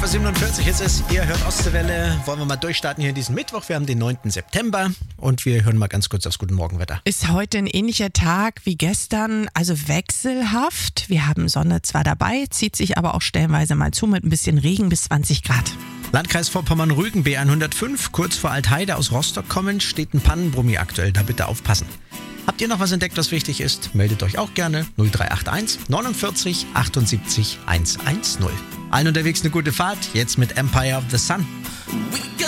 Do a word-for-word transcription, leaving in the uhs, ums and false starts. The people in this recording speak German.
Uhr siebenundvierzig jetzt ist, ihr hört Ostseewelle. Wollen wir mal durchstarten hier diesen Mittwoch. Wir haben den neunten September und wir hören mal ganz kurz aufs Guten Morgenwetter. Ist heute ein ähnlicher Tag wie gestern, also wechselhaft. Wir haben Sonne zwar dabei, zieht sich aber auch stellenweise mal zu mit ein bisschen Regen bis zwanzig Grad. Landkreis Vorpommern-Rügen, B hundertfünf, kurz vor Altheide aus Rostock kommend, steht ein Pannenbrummi aktuell, da bitte aufpassen. Habt ihr noch was entdeckt, was wichtig ist? Meldet euch auch gerne null drei acht eins neunundvierzig achtundsiebzig hundertzehn. Allen unterwegs eine gute Fahrt, jetzt mit Empire of the Sun.